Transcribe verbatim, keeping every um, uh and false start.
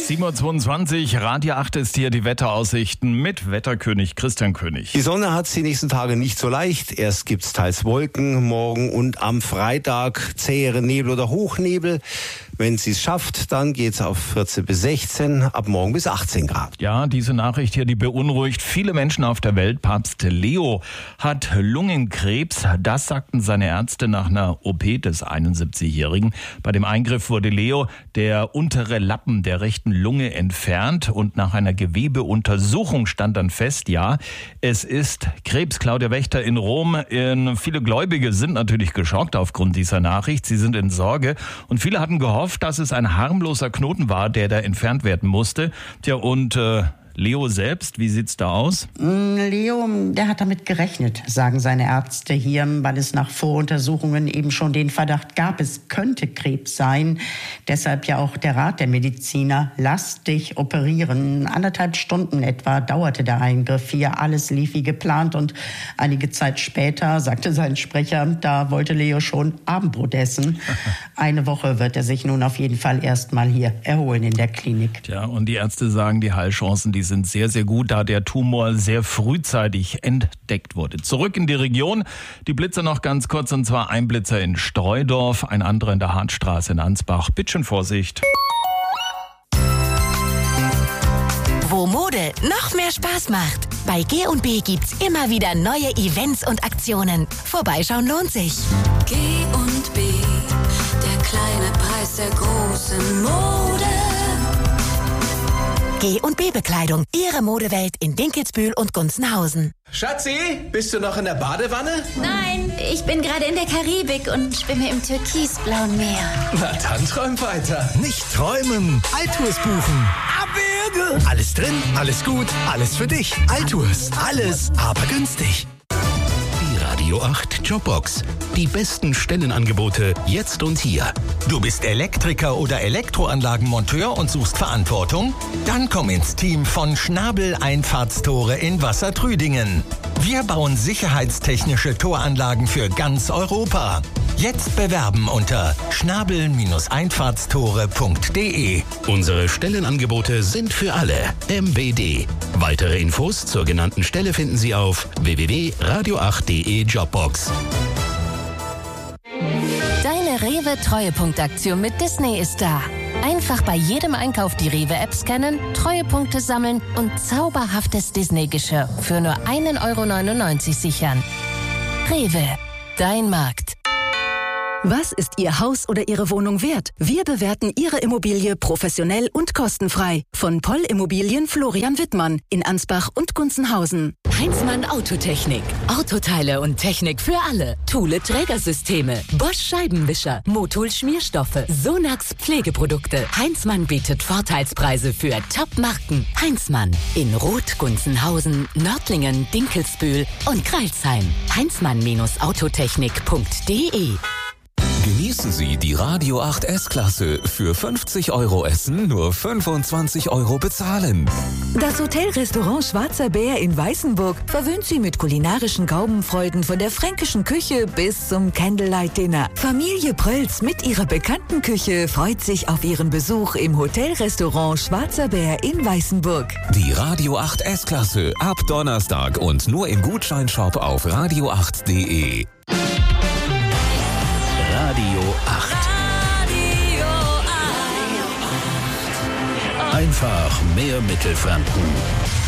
sieben Uhr zweiundzwanzig, Radio acht ist hier die Wetteraussichten mit Wetterkönig Christian König. Die Sonne hat es die nächsten Tage nicht so leicht. Erst gibt's teils Wolken, morgen und am Freitag zähere Nebel oder Hochnebel. Wenn sie es schafft, dann geht's auf vierzehn bis sechzehn, ab morgen bis achtzehn Grad. Ja, diese Nachricht hier, die beunruhigt viele Menschen auf der Welt. Papst Leo hat Lungenkrebs. Das sagten seine Ärzte nach einer O P des einundsiebzigjährigen. Bei dem Eingriff wurde Leo der untere Lappen der rechten Lunge entfernt und nach einer Gewebeuntersuchung stand dann fest, ja, es ist Krebs. Claudia Wächter in Rom. In, viele Gläubige sind natürlich geschockt aufgrund dieser Nachricht. Sie sind in Sorge und viele hatten gehofft, dass es ein harmloser Knoten war, der da entfernt werden musste. Tja, und äh, Leo selbst, wie sieht's da aus? Leo, der hat damit gerechnet, sagen seine Ärzte hier, weil es nach Voruntersuchungen eben schon den Verdacht gab, es könnte Krebs sein. Deshalb ja auch der Rat der Mediziner, lass dich operieren. Anderthalb Stunden etwa dauerte der Eingriff hier, alles lief wie geplant und einige Zeit später, sagte sein Sprecher, da wollte Leo schon Abendbrot essen. Eine Woche wird er sich nun auf jeden Fall erstmal hier erholen in der Klinik. Tja, und die Ärzte sagen, die Heilchancen, die sind sehr, sehr gut, da der Tumor sehr frühzeitig entdeckt wurde. Zurück in die Region. Die Blitzer noch ganz kurz, und zwar ein Blitzer in Streudorf, ein anderer in der Hartstraße in Ansbach. Bitte schön Vorsicht. Wo Mode noch mehr Spaß macht. Bei G und B gibt's immer wieder neue Events und Aktionen. Vorbeischauen lohnt sich. G und B, der kleine Preis der großen Mode. G und B Bekleidung, Ihre Modewelt in Dinkelsbühl und Gunzenhausen. Schatzi, bist du noch in der Badewanne? Nein, ich bin gerade in der Karibik und schwimme im türkisblauen Meer. Na dann träum weiter. Nicht träumen, Altours buchen. Abwürge. Alles drin, alles gut, alles für dich. Altours, alles, aber günstig. Radio acht Jobbox. Die besten Stellenangebote jetzt und hier. Du bist Elektriker oder Elektroanlagenmonteur und suchst Verantwortung? Dann komm ins Team von Schnabel Einfahrtstore in Wassertrüdingen. Wir bauen sicherheitstechnische Toranlagen für ganz Europa. Jetzt bewerben unter schnabel Einfahrtstore punkt de. Unsere Stellenangebote sind für alle. M B D. Weitere Infos zur genannten Stelle finden Sie auf w w w punkt radio acht punkt de Jobbox. Deine Rewe-Treuepunktaktion mit Disney ist da. Einfach bei jedem Einkauf die Rewe-App scannen, Treuepunkte sammeln und zauberhaftes Disney-Geschirr für nur ein Euro neunundneunzig sichern. Rewe, dein Markt. Was ist Ihr Haus oder Ihre Wohnung wert? Wir bewerten Ihre Immobilie professionell und kostenfrei. Von Poll Immobilien Florian Wittmann in Ansbach und Gunzenhausen. Heinzmann Autotechnik. Autoteile und Technik für alle. Thule Trägersysteme. Bosch Scheibenwischer. Motul Schmierstoffe. Sonax Pflegeprodukte. Heinzmann bietet Vorteilspreise für Top-Marken. Heinzmann. In Roth, Gunzenhausen, Nördlingen, Dinkelsbühl und Crailsheim. Heinzmann Autotechnik punkt de. Genießen Sie die Radio acht S-Klasse. Für fünfzig Euro essen, nur fünfundzwanzig Euro bezahlen. Das Hotelrestaurant Schwarzer Bär in Weißenburg verwöhnt Sie mit kulinarischen Gaumenfreuden von der fränkischen Küche bis zum Candlelight-Dinner. Familie Prölz mit ihrer bekannten Küche freut sich auf Ihren Besuch im Hotelrestaurant Schwarzer Bär in Weißenburg. Die Radio acht S-Klasse ab Donnerstag und nur im Gutscheinshop auf radio acht punkt de. Radio acht. Radio acht. Einfach mehr Mittelfranken.